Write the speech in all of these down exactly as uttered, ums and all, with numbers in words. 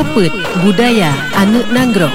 Kopet Budaya Anak Nanggro.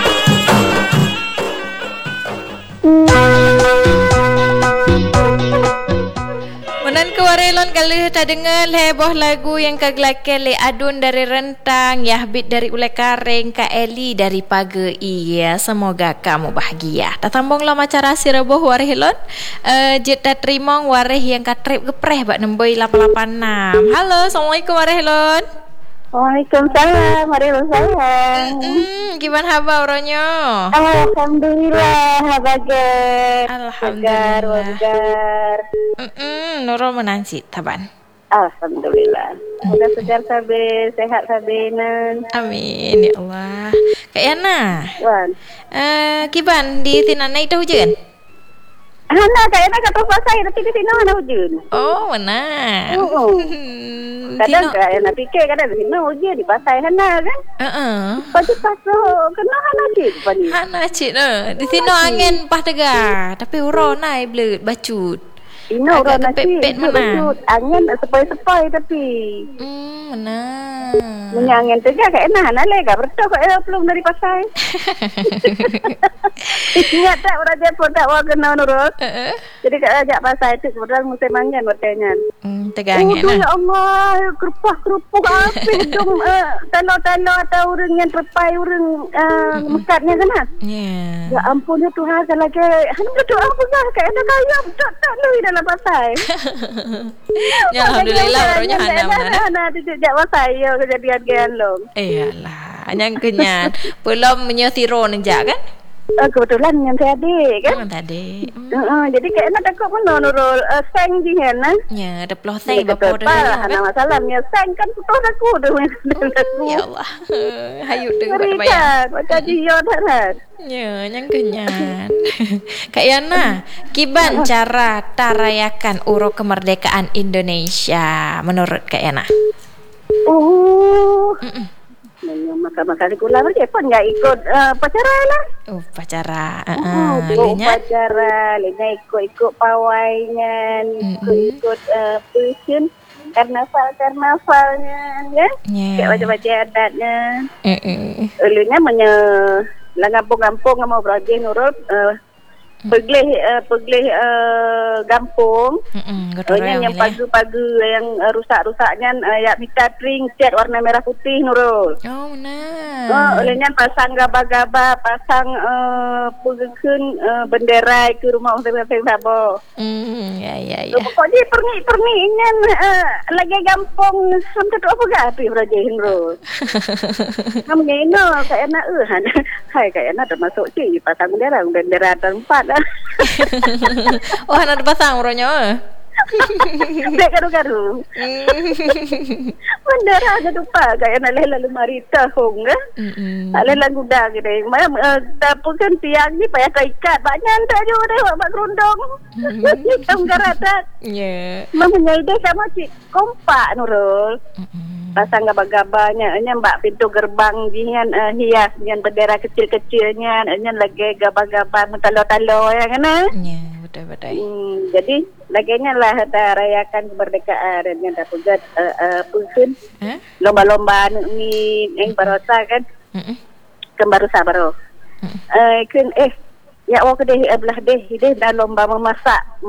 Menan ke warelon kalau tak dengar heboh lagu yang kagelakan le adun dari rentang, Yahbit dari ulai karing, Kak Eli dari paga iya. Semoga kamu bahagia. Tak tambung lah macam rasi reboh warelon. Uh, jet tak terima wareh yang katrip gepreh bak nemboi lapan lapan enam. Halo, Assalamualaikum warelon. Waalaikumsalam, Waalaikumsalam. Hmm, gimana khabar orangnya? Alhamdulillah, bagus. Alhamdulillah. Wajar. Hmm, Nurul menansi taban. Alhamdulillah. Semoga segar sabi, sehat sabi nan. Amin ya Allah. Kak Yana. Wan. Eh, kiban di Tinana itu hujan? Hana kayaknya kata pasai tapi di sini mana hujan. Oh, mana? Oh. Kadang kaya nak fikir kadang di sini hujan di pasai Hana kan? Heeh. Pagi pasal kena Hana cik pani. Hana cik no. Di sini angin pah tegar, tapi uro naik belut bacut. Ini orang nasi pepet mana? Angin sepoi-sepoi tapi. Hmm, mana? Punya angin tegar kat enak nak lega bertok kat belum dari pasai. Ingat tak orang Jepun tak wah kena nurut. Uh-uh. Jadi kat ajak pasai tu kebetulan musim angin bertanya. Hmm, tegar angin oh, lah. Ya Allah, kerupah-kerupuk apa dum uh, talor-talor atau urang yang terpai urang uh, mekatnya kan? Ya. Ya ampun ya Tuhan kalau ke hang berdoa apa kah kat ada kaya tak tak lui dalam pasai. Ya alhamdulillah orangnya hana mana. Hana dijak pasai yo kejadian gelong. Iyalah, yang kenyan. Belum menyesiro nejak kan? Uh, kebetulan yang saya adik kan? Oh, tadi. Hmm. Uh, jadi kayaknya takut mana nurul uh, seng di sana. Ya, ada peluh seng bapa dah. Hana masalahnya seng kan putus aku dah aku. Ya Allah. Hayut dengan buat bayar. Macam dia dah. Ya, yang kenyan. Kak Yana, kiban cara tarayakan uro kemerdekaan Indonesia menurut Kak Yana? Oh. Makan-makan gula aja pun enggak ikut uh, pacara lah. Oh, pacara. Uh, uh, oh, pacara, lena ikut-ikut pawainya, ikut-ikut uh, pusing karnaval-karnavalnya kan. Yeah. Kayak macam-macam adatnya. Heeh. Uh, Elunya menye langampung-gampung mau berajin nurut uh, Pergelih uh, pergelih uh, gampung. Hmm, yang yang pagu-pagu yang uh, rusak-rusaknya uh, yak minta ring cat warna merah putih nurul. Oh, nah. Oh, olehnya pasang gaba-gaba, pasang uh, pugekun uh, bendera ke rumah orang-orang sabo. Hmm, ya ya ya. So, pokoknya perni-perni ngan uh, lagi gampung sampai tu apa gapi berajin nurul. Kamu ngeno kayak nak eh hai kayak nak termasuk sih pasang bendera bendera tempat. Oh, ada pasang uronya. Dek garu-garu. Bendera ada lupa kayak nak lalu mari tahung kan. Ada lagu dah gitu. Mana tapi kan tiang ni payah ikat banyak tak juga deh buat kerundung. Kamu garata. Ya. Mempunyai ide sama cik kompak Nurul. Pasang gabah-gabahnya, enya mbak pintu gerbang dengan uh, hias dengan bendera kecil-kecilnya, enya lagi gabah-gabah mentalo-talo ya kan? Ya, betul-betul. Hmm, jadi laginya lah kita rayakan kemerdekaan dan yang dapat uh, uh, pun huh? Lomba-lomba ni yang barosa kan? Heeh. Kembaru sabaro. Eh, uh, eh ya awak deh belah deh, deh dah lomba memasak.